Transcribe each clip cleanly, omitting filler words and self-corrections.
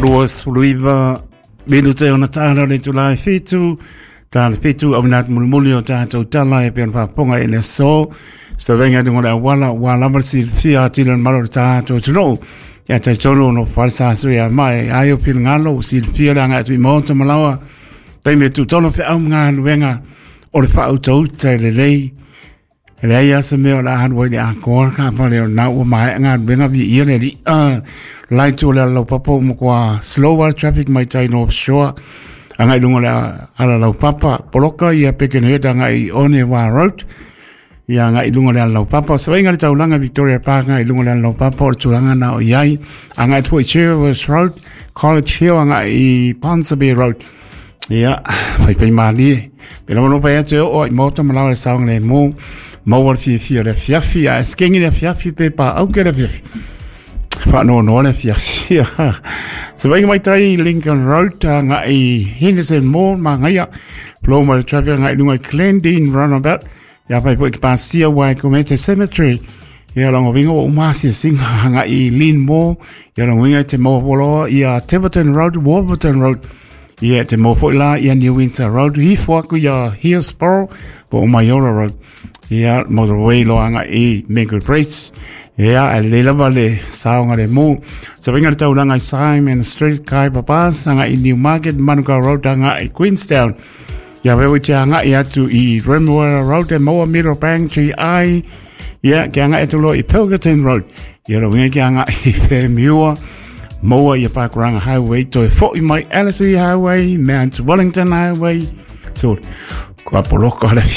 Luas Luiva Minute on a tana le July Fitu Tana Fitu of Nat Mulmulio Tato Tala Epian Paponga in a so Stavenga de Walla Walamasi Fia Tilan Maro Tato to know Yata Jono no Falsa Sria Mai Ayo Pilangalo Silpia at Remote Malawa They made to Tono Amgan Wenga or the Fauto Tele Leia Samir Hadway the Angkor Kapaleo now my and bring up the ear light to la Papo Mukwa slower traffic my time offshore and I don't want to Papa Poloka ya picking head and I only one road yang I don't want Papa so I got to Langa Victoria Park I don't want Papa or Tulanga now yai and I put Cheers Road College Hill and I Ponsonby Road yeah I pay money but I don't know if I or Motor Malawi song and more Mawar fi le fiafi a skengi le fiafi pe pa au ke le fiafi fa no le fiafi so vai mai trai Lincoln Road nga I Henderson Mall ma nga ya Ploma traffic nga lunga Glendine roundabout ya vai po pasia wai Community Cemetery ya longo vingo umasi sing nga I Lynn Mall ya longo vinga te mo polo ya Tiverton Road Warburton Road ya te mo fo la ya New Windsor Road hi fo ku ya Hillsborough po Mayora Road ya motorway lo anga I Maple Place ya le lava le saunga le mo so venga tau langa Simon Street kai papas anga I New Market Manuka Road anga I Queenstown ya we anga ya to I Remwell Road and Moa Middlebank GI ya ke anga etulo I Pilgerton Road ya lo venga anga I Fairmure Moa ya Parkrang Highway to 40 Mile Ellerslie Highway Mount Wellington Highway so qua poloka le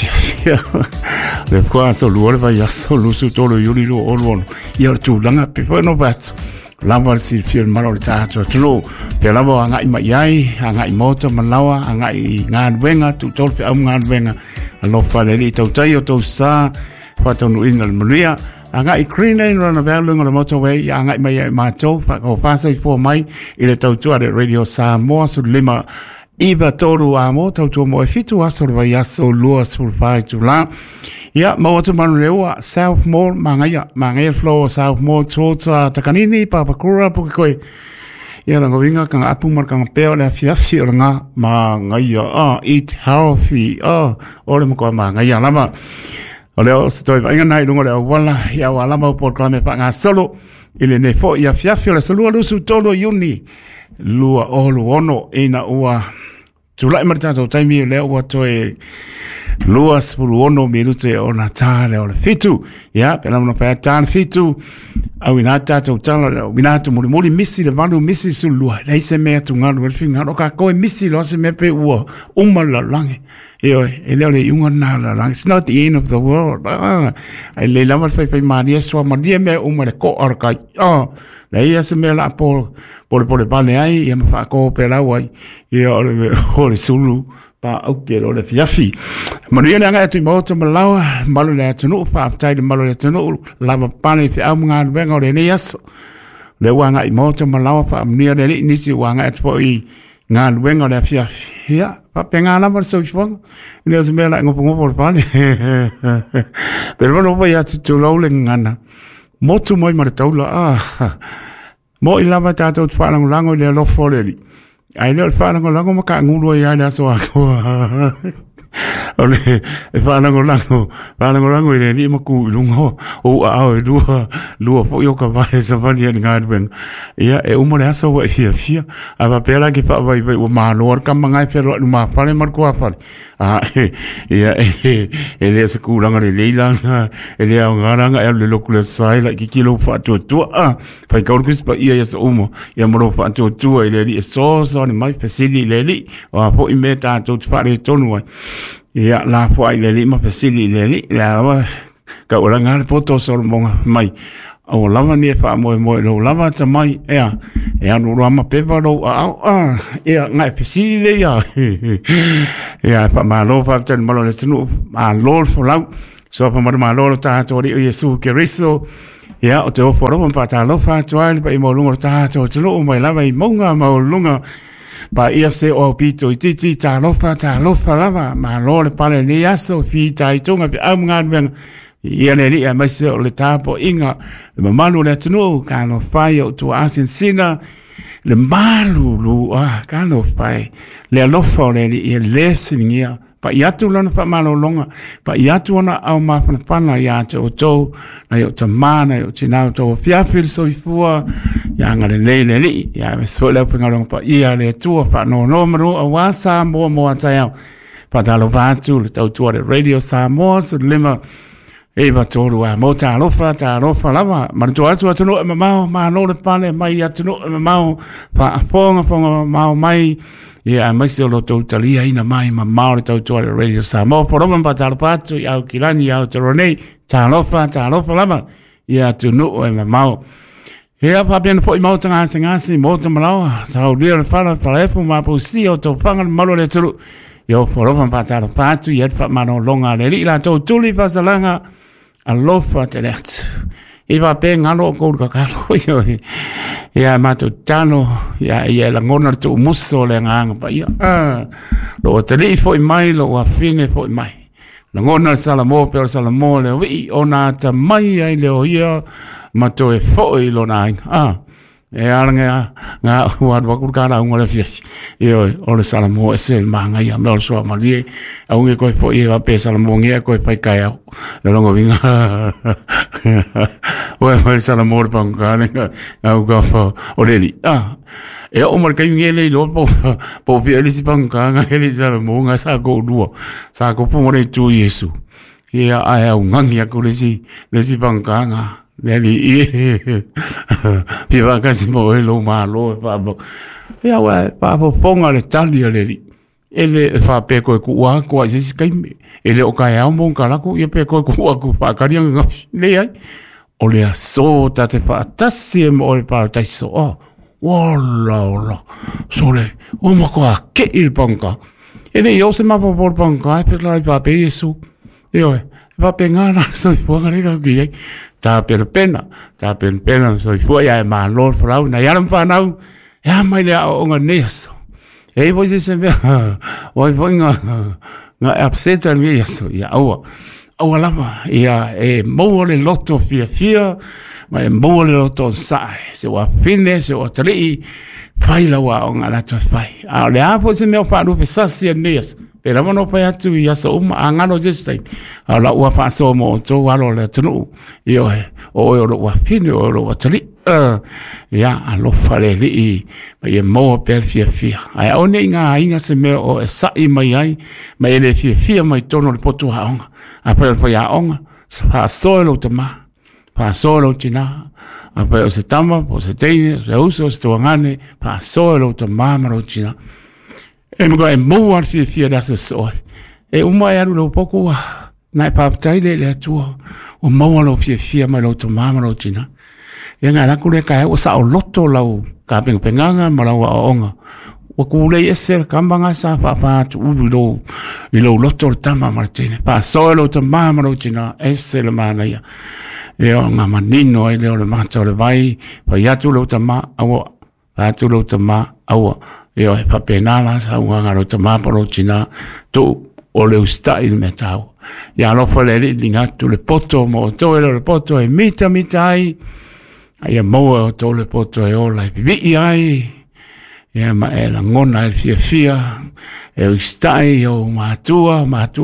le qua so luore va ya so lu su tolo yuli lo olwon ya tu langa pe no bat lava si fil maro ta to tlo pe lava nga I mai anga I moto malawa anga I ngan wenga tu tol pe am ngan wenga lo fa le to tayo to sa fa to no in al maria anga I Green Lane roundabout lunga le motorway anga I mai ma to fa ko fa sai fo mai ile to tu ade radio sa mo su lima Iba toru amo tau mo fitu asor vai aso luas fulfai tula ya mawatu manrewa South Mall mangaya flow South Mall tota takanini papakura pukoi ya nga winga kang apu mar kang peo la fiafi nga mangaya eat healthy ole mo ko mangaya lama ole stoi vai nga lungo le wala ya wala mo programe pa nga solo ile ne fo ya fiafi la solo lu su tolo uni lua olu ono ina ua Tulai martato taimi leo watoe luas pulu ono minute ona tale ona fitu ya pela no pa tale fitu au inata to tala minato muri misi le vandu misi su lua dai se me tu ngalo wel finga no ka ko misi lo se me pe ua umala lange io e leo le unga na la lang it's not the end of the world ai le lama pe mania so madia me umale ko arka la ia se me la por pane ai ia ma ko pela wai ia ole sulu pa au ke lo le fiafi maria nga tu moto malawa malu le tunu pa tai de malu le tunu lava pane fi au nga venga le nias le wanga I moto malawa pa mnia le ni si wanga et po I nga venga le fiafi ia pa penga la verso chwang le se me la ngopo por pane pero no voy a tu lo le ngana moto moi martaula mo I lava tato whanango lango le lo foreli. Ai le whanango lango maka ngulu ia le aso ako. Ole whanango lango le ni maku lungo o ao lua fo yo ka vai sa vali ni ngadwen. Ia e umore aso wa fia. Ava pela ki pa vai o ma lor ka mangai pero ma pale mar ko apal. Ia ele se ku langa le leilanga ele a ngaranga e le lokule sai la ki kilo fa to fa ka urkus pa ia so umo ia mo fa to ele li so ni mai pesili le li wa fo imeta to fa le tonu ia la fo ai le li ma pesili le li la ka uranga poto so mo mai o lava ni fa mo lo lava ta mai e anu rama pepa lo ia ngai pesili le ia fa malo fa tan malo le tunu a lol fo lau so fa malo ta to ri Yesu Kristo ia o te oforo pa ta lo fa tuai pa mo lungo ta to lo mai lava I monga mo lunga pa ia se o pito titi ta lo fa lava malo le pale ni aso fi tai tonga pe am ngan ia le lia mai se o le tapo inga le mamalu le tunu ka no fai o tu asin sina le malu lu kano fai le alofa le i le siningia pa iatu lana pa malo longa pa iatu ona au mapana ya te o tau na yo te mana yo te nau tau fiafil soifua ya ngale le ya me sola pa ngalong pa ia le tua pa no maru a wasa mo atayau pa talo vatu le tau tua le radio Samoa so lima Eva tolu a mo ta lofa lava ma tu atu no mau ma no le pale mai atu no mau pa ponga mau mai ia mai se lo to talia ina mai ma mau le tau le radio Samoa poroma pa ta patu ia kilani ia te rone ta lofa lava ia tu no e mau ia pa bien foi mau tanga singasi mo te malo sa o dia le fala para efu ma po si o to fanga malo le tulu yo por oma pa ta patu ia fa mano longa le la to tuli fa salanga alofa te leatu. Iwa pe ngalo ko ka kalo yo. Ya mato tano ya la ngona tu muso le nganga pa ya. Lo te li foi mai lo wa fine foi mai. La ngona salamo per salamo le wi ona ta mai ai le o ia mato e foi lo nai. E alanga nga wa ku kana ngole fi. Yo o le salamo ese manga ya me so malie. Au nge ko foi wa pe salamo nge ko pai kai au. Lo ngo vinga. Wa mai salamo pa ngana au ga fo o le e o mar kai ngele lo po fi ele si pa ngana ele salamo nga sa ko duo. Sa ko pu mo le tu Yesu. Ia ai au ngangi ko le si pa ngana. Neli piva kasi mo lo malo fa bo ya wa pa bo ponga le tali le ele fa pe ko wa ko si kai ele o kai au mon kala ko ye pe ko ku fa ka ri le ai o le so ta te fa tasi mo le pa ta so wala so le o mo ko ke il panka ele yo se ma po por panka pe la pa pe Yesu yo va pengana so po ka le ka ki ta pena so foi ai ma lor frau na yaram fa nau ya mai le o nganeso e voi se me voi nga upset al yeso ya o lama ya e mo le lotto fia ma mo le lotto sai se wa fine se wa tri fai la wa o ngala to fai a le a po se me fa do pesa si nes pero no pa atu ya so angalo just ala wa fa so mo to wa lo le tunu yo o wa fine o wa tri ya alo fa le li ye mo per fia ai one inga se me o sa i mai ai mai le fia mai tono le potu ha onga a pa ya onga fa solo tama fa solo tina a pa se tama po se teine se uso sto ngane fa solo tama maro tina e mo e mo ar fia da so e uma ya lo poco na pa taile le tu o mo lo fia mai lo tama maro tina e nga la kule ka o sa o loto lau ka penganga ma lau onga o kule ese kambanga sa pa tu lo loto tama martine pa solo tama maro tina ese le mana ya e o nga manino e le mato le vai pa ya tu lo tama awa e o pa penala sa nga lo tama pro tina tu o le style metau ya lo fa le linga tu le poto mo to le poto e mita ai ai mo to le poto e ola vi ai e ma e la ngona e fia e stai o matua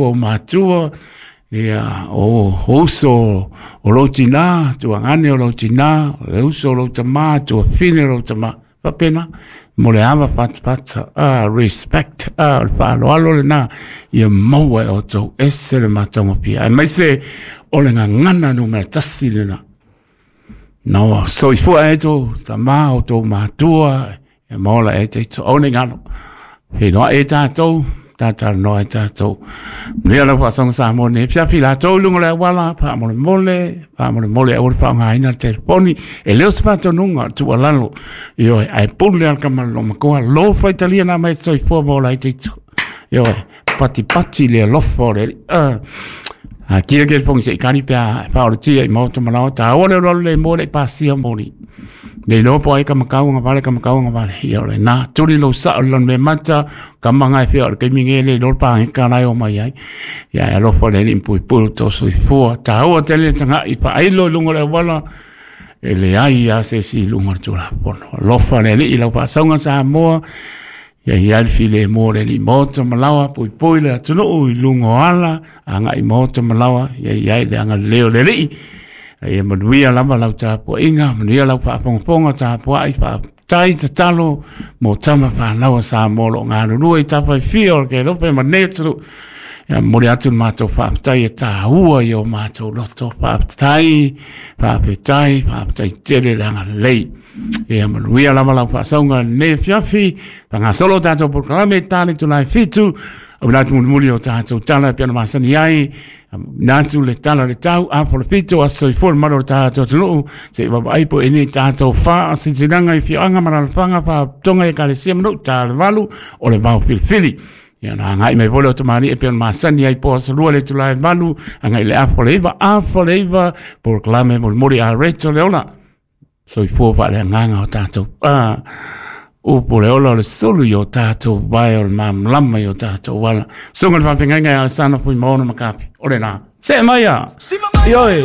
e o oso o lo tina tu angane o lo tina le uso lo tama tu fine lo tama va pena mo le ava pat respect fa lo alo na e mo o to esse le matongo pia mai se o le ngana no me tasile no, so i fua eto, ta mao tō mātua, e maola e te to one ngano. He noa e tātou, tātara noa e tātou. Mrea la whasong sa mone, piapi la tō lunga le wala, pa mole e ori pa ngā ina telefoni, e leo se pato nunga, tu alalo, io ai pule al kamalo makoa, lo fai talia na mai so i fua maola e te to. Io pati le lofo le, kira ke fongi se kani pa o tia i moto mana ta o le mo le pasia moni le no po ai ka makau nga vale ia le na tuli lo sa lo me mata ka manga fi o ke minge le lo pa ka na o mai ai ia lo fo le impu pu to so i fo ta o tele tanga i pa ai lo lungo le wala e le ai a se si lunga tula pono lofa le i lau pa saunga sa moa ia alfi le mo le li moto malawa pui le atunu i lungo ala anga i moto malawa ia le anga leo le li ia manuia lama lau tapo inga manuia lau pa ponga tapo ai pa tai te talo mo tama pa lawa sa molo ngā rua i tapa i fio ke lope manetru ia mori atu mātou whaapatai e tā ua i o mātou loto whaapatai tere langa lei ia manuia lama lau whaasaunga ne fiafi pa ngā solo tātou proklame tāne tulai fitu au nātu muri o tātou tala piano masani ai nātu le tala le tau apo le pito asoi fōr maro tātou tunu se baba aipo ene tātou wha a sintinanga i whianga maralwhanga pa tonga e kare sia manu tāle walu o le mau filifili ia nā ngai mai vole o tamani e piano masani ai po asalua le tulai walu ngai le afo le iwa proklame muri a reto leona soi fōr pa le nganga o tātou upo le ola le solu i o tātou vai o le mamlama i o tātou wala. Sunga le whapinga ngai ala sana pui maona makapi. Ore nā. Se mai a. Ioe.